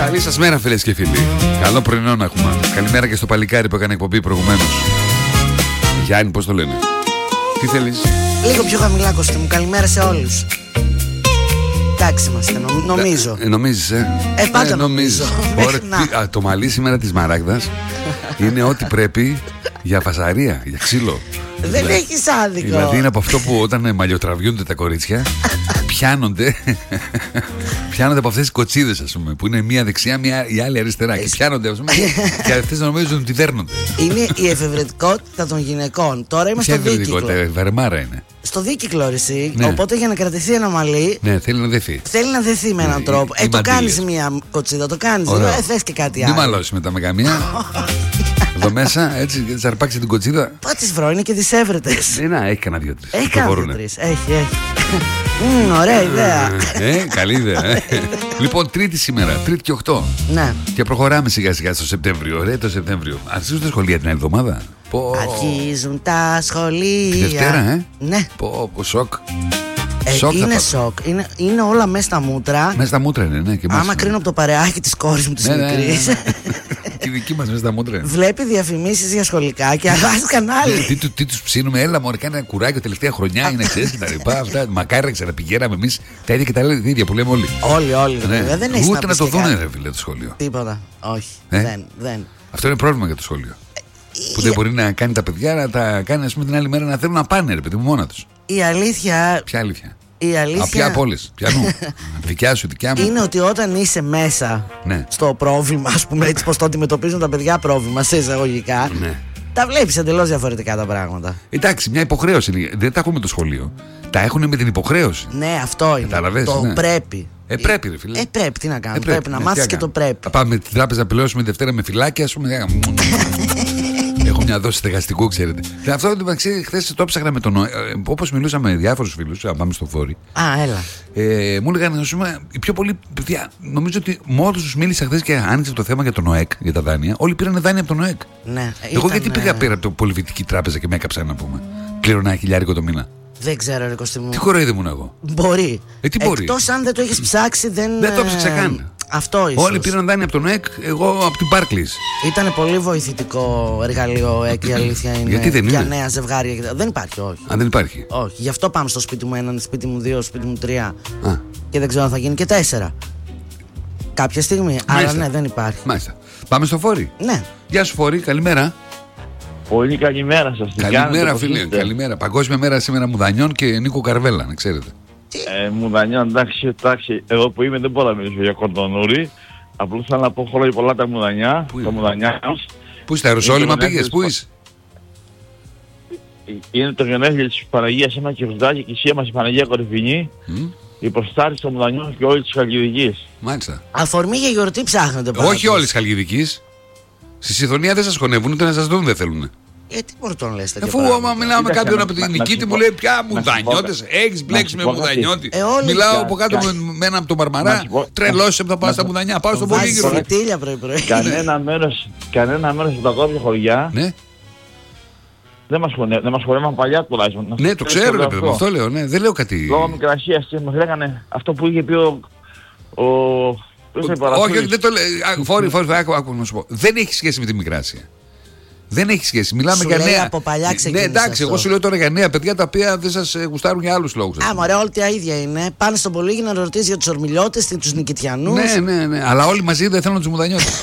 Καλή σας μέρα, φίλες και φίλοι. Καλό πρωινό να έχουμε. Καλημέρα και στο παλικάρι που έκανε εκπομπή προηγουμένως. Γιάννη, πώς το λένε? Τι θέλεις? Λίγο πιο χαμηλά, Κωστή μου. Καλημέρα σε όλους. Εντάξει είμαστε, νομίζω. Νομίζεις, πάντα νομίζω. Ωραία, το μαλλί σήμερα της Μαράγδας είναι ό,τι πρέπει για φασαρία, για ξύλο. Δεν έχεις άδικο. Δηλαδή είναι από αυτό που όταν μαλλιοτραβιούνται τα κορίτσια πιάνονται από αυτές τις κοτσίδες, ας πούμε, που είναι μία δεξιά, η άλλη αριστερά, και πιάνονται, ας πούμε, και αυτές νομίζουν ότι δέρνονται. Είναι η εφευρετικότητα των γυναικών. Τώρα είμαι στο δίκυκλο. Βαρεμάρα είναι. Στο δίκυκλο, εσύ. Ναι. Οπότε για να κρατηθεί ένα μαλλί. Ναι, θέλει να δεθεί. Θέλει να δεθεί με έναν τρόπο. Το κάνεις μία κοτσίδα, το κάνεις. Θες και κάτι άλλο. Μην μαλώσεις μετά με καμία. Εδώ μέσα, έτσι, και της αρπάξει την κοτσίδα. Πάτης βρω, είναι και δισεύρετες. Να, έχει κανένα δύο-τρεις. Έχει κανένα δύο-τρεις. Έχει. Ωραία ιδέα. Καλή ιδέα. Λοιπόν, Τρίτη σήμερα, Τρίτη και 8. Ναι. Και προχωράμε σιγά σιγά στο Σεπτέμβριο. Ωραία, το Σεπτέμβριο. Αρχίζουν τα σχολεία την άλλη εβδομάδα. Αρχίζουν τα σχολεία. Τη Δευτέρα, Ναι. Σοκ. Είναι σοκ. Είναι όλα μέσα στα μούτρα. Μέσα στα μούτρα είναι, ναι. Και άμα κρίνω από το παρεάκι της κόρης μου της μικρής. Και δική μας μέσα στα μούτρα. Βλέπει διαφημίσεις για σχολικά και αλλάζει κανάλι. Τι τους ψήνουμε, έλα μωρέ, κάνει ένα κουράκι τελευταία χρονιά, είναι ξέρεις και τα λοιπά. Αυτά μακάρι να ξαναπηγαίναμε εμείς τα ίδια και τα ίδια που λέμε όλοι. Όλοι. Δεν έχει ούτε να το δουν, ρε φίλε, το σχολείο. Τίποτα. Όχι. Δεν. Αυτό είναι πρόβλημα για το σχολείο. Που δεν μπορεί να κάνει τα παιδιά να τα κάνει, ας πούμε, την άλλη μέρα να θέλουν να πάνε, ρε παιδί μου, μόνα τους. Η αλήθεια. Ποια αλήθεια? Η αλήθεια. Ποια από όλες? Πιανού? Δικιά σου, δικιά μου. Είναι ότι όταν είσαι μέσα στο πρόβλημα, ας πούμε, έτσι πως το αντιμετωπίζουν τα παιδιά πρόβλημα, σε εισαγωγικά, τα βλέπεις εντελώς διαφορετικά τα πράγματα. Εντάξει, μια υποχρέωση είναι. Δεν τα έχουμε το σχολείο. Τα έχουν με την υποχρέωση. Ναι, αυτό είναι. Το πρέπει. Πρέπει, ρε φίλε. Πρέπει, τι να κάνουμε. Πρέπει να μάθεις και το πρέπει. Θα πάμε στην τράπεζα να πληρώσουμε Δευτέρα με φυλάκια, ας πούμε. Έχω μια δόση στεγαστικού, ξέρετε. Και αυτό το μεταξύ, χθες το ψάχνα με τον. Όπως μιλούσαμε με διάφορους φίλους, να πάμε στο Φόρη. Έλα. Μου έλεγαν, ας πούμε, οι πιο πολλοί παιδιά. Νομίζω ότι μόλις τους μίλησα χθες και άνοιξε το θέμα για τον ΟΕΚ, για τα δάνεια. Όλοι πήραν δάνεια από τον ΟΕΚ. Ναι. Εγώ γιατί πήρα από το Πολυβητική Τράπεζα και με έκαψα, να πούμε. Πλήρωνα 1.000 το μήνα. Δεν ξέρω, ρε Κωστή μου. Τι χορεύει ήμουν εγώ? Μπορεί. Τι μπορεί? Εκτός αν δεν το έχεις ψάξει, δεν το ψάξα καν. Αυτό ίσως. Όλοι πήραν δάνεια από τον ΕΚ, εγώ από την Barclays. Ήταν πολύ βοηθητικό εργαλείο ΕΚ, η αλήθεια είναι. Γιατί δεν για είναι? νέα ζευγάρια. Δεν υπάρχει, όχι. Δεν υπάρχει. Όχι. Γι' αυτό πάμε στο σπίτι μου 1, σπίτι μου 2, σπίτι μου 3. Και δεν ξέρω αν θα γίνει και 4. Κάποια στιγμή. Αλλά ναι, δεν υπάρχει. Μάλιστα. Πάμε στο Φόρη. Ναι. Γεια σου, Φόρη, καλημέρα. Πολύ καλημέρα σας. Καλημέρα, φίλε. Καλημέρα. Παγκόσμια μέρα σήμερα Μουδανιών και Νίκο Καρβέλα, να ξέρετε. Μουδανιών, εντάξει. Εγώ που είμαι δεν μπορώ να μιλήσω για κορδονούρι. Απλώς θέλω να πω χρόνια πολλά τα Μουδανιά. Τα Μουδανιά μας. Πού είσαι, στα Ιεροσόλυμα πήγες, πού είσαι? Είναι το γενέθλιο της Παναγίας ένα Κυρδάκι, η εκκλησία μας η Παναγία Κορυφηνή. Η προστάριση των Μουδανιών και όλη της Χαλκιδικής. Μάλιστα. Αφορμή για γιορτή ψάχνετε πάντα? Όχι όλη της Χαλκιδικής. Στη Συθωνία δεν σας χωνεύουν, ούτε να σας δουν δεν θέλουν. Τι μπορεί τον λες? Αφού μιλάω με κάποιον από την Νικήτη μου λέει πια Μουδανιώτες, έχεις μπλέξει με Μουδανιώτη. Μιλάω από κάτω με έναν από τον Μαρμαρά, τρελός θα πάω στα Μουδανιά, πάω στον Πολύγυρο. Κανένα μέρος από τα κόρια χωριά δεν μας χορεύαν παλιά τουλάχιστον. Ναι, το ξέρω, ρε παιδί, αυτό λέω, δεν λέω κάτι. Λόγω μικρασίας μας λέγανε αυτό που είχε πει ο... Όχι, δεν το λέω. Φόρη, άκου να σου πω. Δεν έχει σχέση με τη μικράσια. Δεν έχει σχέση. Μιλάμε σου για λέει νέα. Από παλιά ξεκίνησε. Ναι, εντάξει, εγώ σου λέω τώρα για νέα παιδιά τα οποία δεν σας γουστάρουν για άλλους λόγους. Μωρέ, όλοι τα ίδια είναι. Πάνε στον Πολύγυρο να ρωτήσει για τους Ορμιλιώτες, τους Νικητιανούς. Ναι. Αλλά όλοι μαζί δεν θέλουν τους Μουδανιώτες.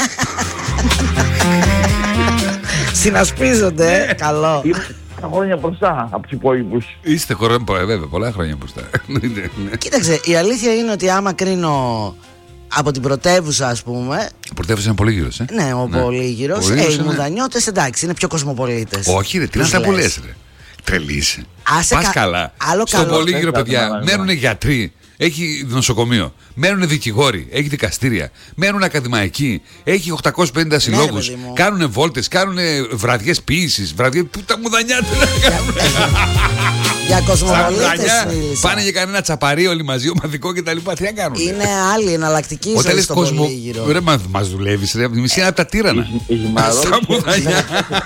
Συνασπίζονται, καλό. Χρόνια μπροστά από τους υπόλοιπους. Είστε βέβαια, πολλά χρόνια μπροστά. Κοίταξε, η αλήθεια είναι ότι άμα κρίνω από την πρωτεύουσα, ας πούμε. Η πρωτεύουσα είναι Πολύγυρος, Ναι, ο Πολύγυρος. Οι Μουδανιώτες, εντάξει, είναι πιο κοσμοπολίτες. Όχι, ρε, τι να τα που λες, ρε. Τρελείσαι. Πας καλά. Στον Πολύγυρο, παιδιά, μένουν γιατροί. Έχει νοσοκομείο. Μένουν δικηγόροι. Έχει δικαστήρια. Μένουν ακαδημαϊκοί. Έχει 850 συλλόγους. Κάνουν βόλτες. Κάνουν βραδιές ποίησης. Πού τα Μουδανιά τι να κάνουν. Για κοσμοπολίτες μίλησα. Πάνε για κανένα τσαπαρί όλοι μαζί, ομαδικό κτλ. Τι να κάνουν. Είναι άλλη εναλλακτική ζωή στον Πολύγυρο. Ρε, μας δουλεύεις, ρε. Μισή είναι από τα τύρανα. Στα Μουδανιά.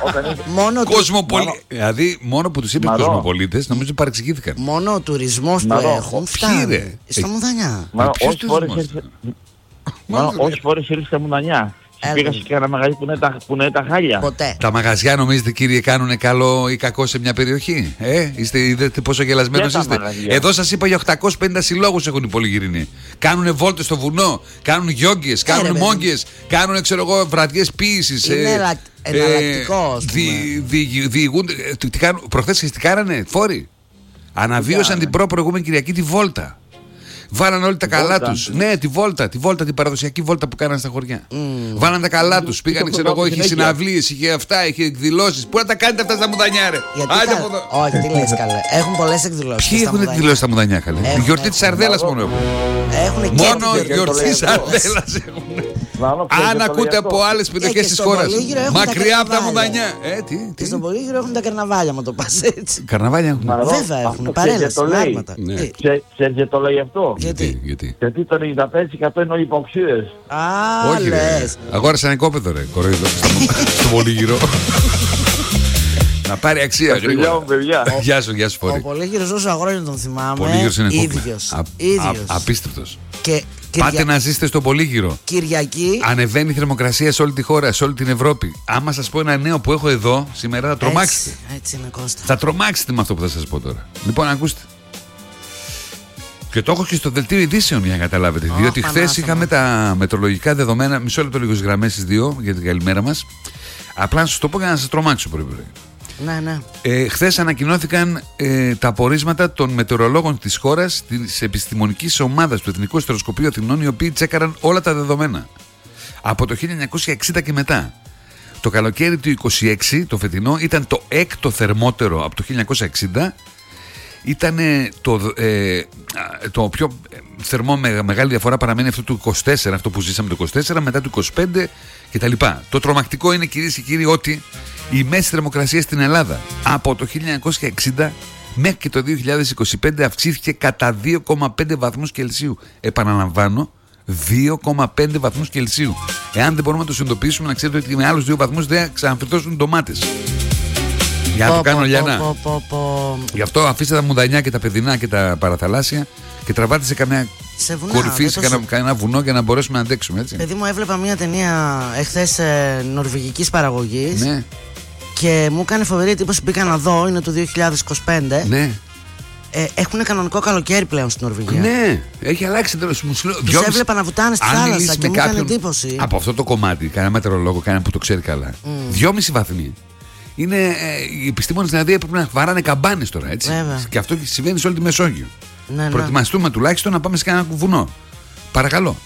Δηλαδή, μόνο που τους είπε κοσμοπολίτες, νομίζω παρεξηγήθηκαν. Μόνο ο τουρισμός που έχουν φτάνει. Στα Μουδανιά. Όσες φορές ήρθες στα Μουδανιά. Πήγα σε ένα μαγαζί που είναι τα χάλια. Ποτέ. Τα μαγαζιά νομίζετε, κύριε, κάνουν καλό ή κακό σε μια περιοχή? Είδατε πόσο γελασμένος είστε? Εδώ σας είπα για 850 συλλόγους έχουν οι Πολυγυρινοί. Κάνουνε βόλτες στο βουνό, κάνουν γιόγκες, κάνουν μόγκες, κάνουν βραδιές ποίησης. Είναι εναλλακτικό. Διηγούνται. Προχθές τι κάνανε? Φόροι. Αναβίωσαν την προηγούμενη Κυριακή τη βόλτα. Βάλανε όλοι τα καλά τους. Ναι, τη βόλτα, την παραδοσιακή βόλτα που κάνανε στα χωριά. Βάλανε τα καλά τους. Πήγανε, ξέρω εγώ, είχε συναυλίες, είχε αυτά, είχε εκδηλώσεις. Πού να τα κάνετε αυτά στα Μουδανιά, ρε? Όχι, τι λες, καλέ. Έχουν πολλές εκδηλώσεις. Ποιοι έχουν εκδηλώσεις στα Μουδανιά, καλέ? Η γιορτή της Σαρδέλας μόνο έχουν. Μόνο η γιορτή της Σαρδέλας έχουν. Αν ακούτε από άλλες περιοχές της χώρας, μακριά από τα Μουδανιά. Και στον Πολύγυρο έχουν τα καρναβάλια, μα το πας έτσι. Καρναβάλια έχουν. Βέβαια έχουν παρέλαση. Ξέρετε το λέει αυτό? Γιατί το 95% είναι όλοι υποξίδες. Όχι, λες. Αγόρασαν οικόπεδο, ρε, κοροϊδό, στο Πολύγυρο. Να πάρει αξία γρήγορα. Γεια σου, Φόρη. Ο Πολύγυρος όσο αγόρια τον θυμάμαι, ίδιος. Απίστευτος. Πάτε να ζήσετε στο Πολύγυρο. Κυριακή. Ανεβαίνει η θερμοκρασία σε όλη τη χώρα, σε όλη την Ευρώπη. Άμα σας πω ένα νέο που έχω εδώ σήμερα, θα τρομάξετε. Έτσι είναι, Κώστα. Θα τρομάξετε με αυτό που θα σας πω τώρα. Λοιπόν, ακούστε. Και το έχω και στο δελτίο ειδήσεων για να καταλάβετε. Διότι χθες είχαμε τα μετρολογικά δεδομένα. Μισό λεπτό λίγο στις γραμμές στις 2 για την καλημέρα μας. Απλά να σας το πω για να σας τρομάξω πρωί-πρωί. Ναι. Χθες ανακοινώθηκαν τα απορίσματα των μετεωρολόγων της χώρας, της επιστημονικής ομάδας του Εθνικού Αστεροσκοπείου Αθηνών, οι οποίοι τσέκαραν όλα τα δεδομένα. Από το 1960 και μετά. Το καλοκαίρι του 26, το φετινό, ήταν το έκτο θερμότερο από το 1960. Ήταν το πιο θερμό με μεγάλη διαφορά παραμένει αυτό του 24, αυτό που ζήσαμε το 24, μετά του 25 κτλ. Το τρομακτικό είναι, κυρίες και κύριοι, ότι η μέση θερμοκρασία στην Ελλάδα από το 1960 μέχρι και το 2025 αυξήθηκε κατά 2,5 βαθμούς Κελσίου. Επαναλαμβάνω, 2,5 βαθμούς Κελσίου. Εάν δεν μπορούμε να το συνειδητοποιήσουμε, να ξέρετε ότι με άλλους 2 βαθμούς δεν ξαναφερθώσουν οι ντομάτες. Για να το κάνω λιανά. Γι' αυτό αφήστε τα Μουδανιά και τα παιδινά και τα παραθαλάσσια και τραβάτε σε καμιά κορυφή, σε κανένα βουνό για να μπορέσουμε να αντέξουμε, έτσι. Παιδί μου, έβλεπα μια ταινία εχθές νορβηγικής παραγωγής. Ναι. Και μου έκανε φοβερή εντύπωση. Πήγα να δω, είναι το 2025. Ναι. Έχουν κανονικό καλοκαίρι πλέον στην Νορβηγία. Ναι, έχει αλλάξει τέλος. Τους έβλεπα να βουτάνε στη θάλασσα και μου έκανε εντύπωση. Από αυτό το κομμάτι, κανένα μετεωρολόγο, κανένα που το ξέρει καλά. 2,5 βαθμοί. Είναι οι επιστήμονες δηλαδή έπρεπε να βαράνε καμπάνες τώρα, έτσι. Βέβαια. Και αυτό συμβαίνει σε όλη τη Μεσόγειο. Ναι. Προετοιμαστούμε τουλάχιστον να πάμε σε κανένα βουνό. Παρακαλώ.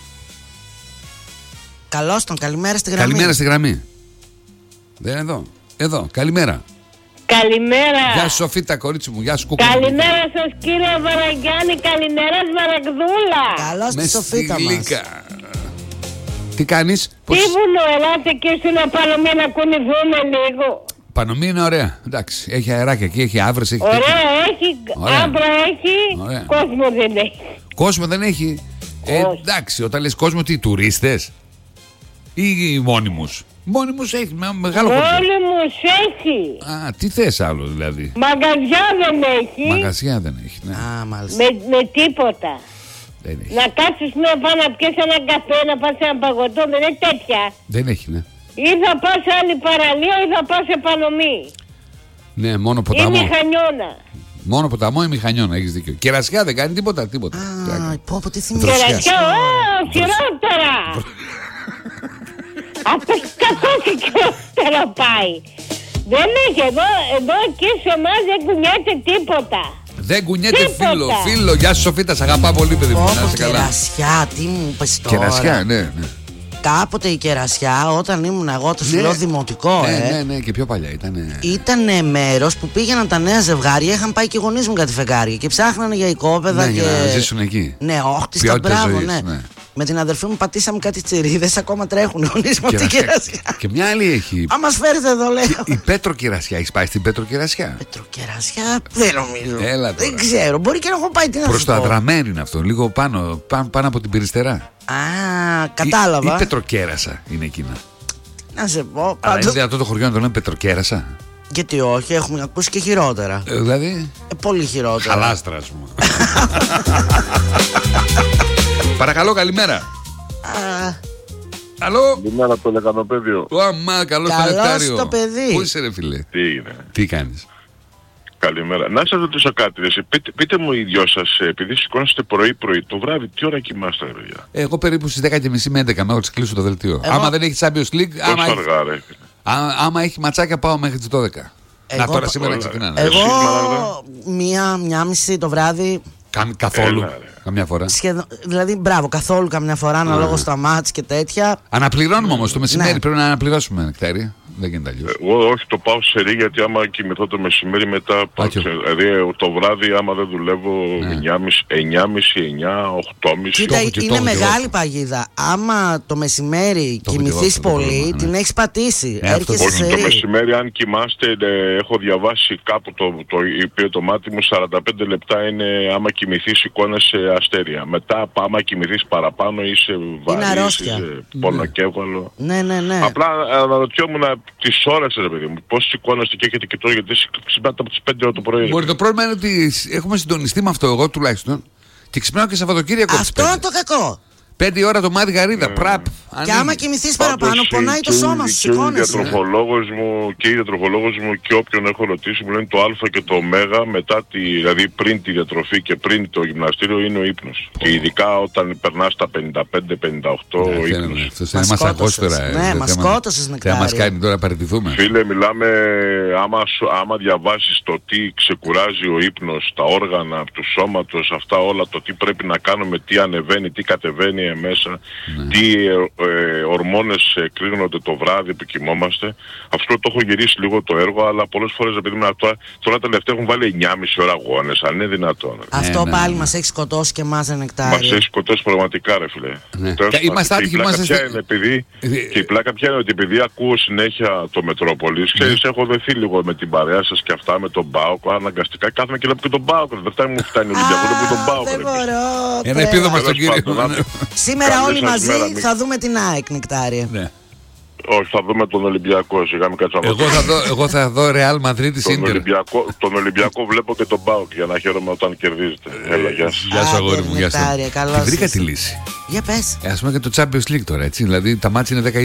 Καλώς τον, καλημέρα στη γραμμή. Καλημέρα στη γραμμή. Δεν είναι εδώ. Εδώ, καλημέρα. Καλημέρα. Γεια σου, Σοφίτα, κορίτσι μου. Γεια σου, κουκού. Καλημέρα σας, κύριε Βαραγκιάννη. Καλημέρα, Σμαραγδούλα. Καλώς τη Σοφίτα μας. Τι κάνεις? Τι βουνό, ελάτε και στην Πανομή να κουνηθούμε λίγο. Πανομή είναι ωραία. Εντάξει, έχει αεράκια εκεί, έχει άβρες. Έχει ωραία, έχει άβρα, έχει. Ωραία. Κόσμο δεν έχει. Κόσμο δεν έχει. Εντάξει, όταν λες κόσμο, τι, τουρίστες ή μόνιμους? Μόνιμους έχει, μεγάλο χωριό. Μόνιμους έχει. Α, τι θες άλλο δηλαδή? Μαγαζιά δεν έχει. Μαγαζιά δεν έχει, ναι. Α, μάλιστα. Με τίποτα. Να κάτσεις μια πάνω να πιες έναν καφέ, να πας σε ένα παγωτό, δεν είναι τέτοια. Δεν έχει, ναι. Ή θα πας σε άλλη παραλία ή θα πας σε Πανομή. Ναι, μόνο ποταμό. Ή Μηχανιώνα. Μόνο ποταμό ή Μηχανιώνα, έχεις δίκιο. Κερασιά δεν κάνει τίποτα. Α, πω, τι θυμίζεις. Κερασιά, χειρότερα. Αυτό καθώς χειρότερα πάει. Δεν έχει, εδώ και σε εμάς δεν κουνιέται τίποτα. Δεν κουνιέται φίλο. Γεια σου, Σοφίτα, σ' αγαπά πολύ, παιδί μου. Να είσαι καλά. Κερασιά, τι μου είπες τώρα. Κερασιά, ναι. Κάποτε η Κερασιά, όταν ήμουν εγώ το φιλό δημοτικό, ναι, και πιο παλιά ήταν. Ήταν μέρος που πήγαιναν τα νέα ζευγάρια, είχαν πάει και οι γονείς μου κάτι φεγγάρια και ψάχνανε για οικόπεδα. Ναι, και... για να ζήσουν εκεί. Ναι, όχτιστα, μπράβο, ναι. Με την αδερφή μου πατήσαμε κάτι τσιρίδες, ακόμα τρέχουν οι γονείς μου από την Κερασιά. Και μια άλλη έχει. Αν μας φέρετε εδώ, λέω. Η Πέτρο Κερασιά, έχεις πάει στην Πέτρο Κερασιά? Πέτρο Κερασιά, δεν νομίζω. Έλα, δεν ξέρω, μπορεί και να έχω πάει, τι να προς το Αδραμένο είναι αυτό, λίγο πάνω από την Περιστερά. Α, κατάλαβα. Ή Πετροκέρασα είναι εκείνα. Να σε πω. Αλλά είναι δυνατό το χωριό να το λέμε Πετροκέρασα? Γιατί όχι, έχουμε ακούσει και χειρότερα. Δηλαδή. Πολύ χειρότερα. Χαλάστρα, ας πούμε. Παρακαλώ, καλημέρα. Αλλό. Καλημέρα από το Λεκανοπέδιο. Αμά, καλώς το Νεκτάριο. Το παιδί. Πού είσαι ρε φίλε? Τι είναι? Τι κάνεις? Καλημέρα. Να σας ρωτήσω κάτι. Πείτε μου οι δυο σας, επειδή σηκώνεστε πρωί-πρωί, το βράδυ τι ώρα κοιμάστε ρε παιδιά? Εγώ περίπου στις 10:30 με 11 μέχρι να κλείσω το δελτίο. Άμα δεν έχει Champions League, άμα έχει ματσάκια πάω μέχρι τις 12. Να τώρα σήμερα ξεκινάνε. Εγώ 1:30 το βράδυ. Καθόλου. Καμιά φορά. Δηλαδή, μπράβο, καθόλου καμιά φορά αναλόγω στα μάτς και τέτοια. Αναπληρώνουμε όμως το μεσημέρι, πρέπει να αναπληρώσουμε, Νεκτάρια. Δεν γίνεται αλλιώς. Εγώ όχι, το πάω σε ρί, γιατί άμα κοιμηθώ το μεσημέρι μετά. Δηλαδή το βράδυ, άμα δεν δουλεύω 9:30, 9, 8:30. Κοίτα, είναι μεγάλη παγίδα. Άμα το μεσημέρι κοιμηθείς πολύ, την έχεις πατήσει. Έρχεσαι σε ρί. Το μεσημέρι, αν κοιμάστε, έχω διαβάσει κάπου το είπε το μάτι μου, 45 λεπτά είναι άμα κοιμηθείς σηκώνεσαι αστέρια. Μετά, άμα κοιμηθείς παραπάνω, είσαι βαρύς, είσαι πονοκέφαλο. Ναι. Απλά αναρωτιόμουν τις ώρες ρε παιδί μου, πώς σηκώνεστε και έχετε και τώρα, γιατί ξυπνάτε από τις 5 ώρα το πρωί. Μπορεί, το πρόβλημα είναι ότι έχουμε συντονιστεί με αυτό, εγώ τουλάχιστον, και ξυπνάω και Σαββατοκύριακο. Αυτό είναι το κακό. 5 ώρα το μάτι γαρίδα, πραπ. Και άμα κοιμηθείς παραπάνω, πονάει το σώμα σου, σηκώνεσαι. Και η διατροφολόγος μου και όποιον έχω ρωτήσει μου λένε το α και το ω μετά δηλαδή πριν τη διατροφή και πριν το γυμναστήριο είναι ο ύπνος. Και ειδικά όταν περνάς τα 55-58 ο ύπνος. Αυτό μας αγώσει τώρα. Ναι, μας σκότωσες Νεκτάρια. Θα μας κάνει τώρα να παραιτηθούμε. Φίλε, μιλάμε άμα διαβάσεις το τι ξεκουράζει ο ύπνος, τα όργανα του σώματος, αυτά όλα, το τι πρέπει να κάνουμε, τι ανεβαίνει, τι κατεβαίνει μέσα, τι ορμόνες εκρήγνονται το βράδυ που κοιμόμαστε. Αυτό το έχω γυρίσει λίγο το έργο, αλλά πολλές φορές επειδή τώρα τελευταία έχουν βάλει 9,5 ώρα αγώνες, αν είναι δυνατόν. Αυτό πάλι μας έχει σκοτώσει και εμάς Νεκτάρια. Μας έχει σκοτώσει πραγματικά ρε φίλε. Είμαστε άτυχοι, και η πλάκα πια είναι ότι επειδή ακούω συνέχεια το Μετρόπολης, ξέρεις, έχω δεθεί λίγο με την παρέα σας και αυτά, με τον ΠΑΟΚ, αναγκαστικά κάθομαι και βλέπω και τον ΠΑΟΚ. Δεν μου φτάνει ο Ολυμπιακός, βλέπω τον ΠΑΟΚ. Ένα επίδομα στον κύριο. Σήμερα όλοι μαζί θα δούμε την ΑΕΚ Νεκτάρια. Ναι. Όχι, θα δούμε τον Ολυμπιακό. Σιγά μην κάτσαμε. Εγώ θα δω Ρεάλ Μαδρίτης Ίντερ. Τον Ολυμπιακό βλέπω και τον ΠΑΟΚ για να χαίρομαι όταν κερδίζετε. Έλα, γεια σας. Γεια σου αγόρι μου, γεια σας. Βρήκα τη λύση. Για πες. Ας πούμε και το Champions League τώρα, έτσι. Δηλαδή τα μάτια είναι 10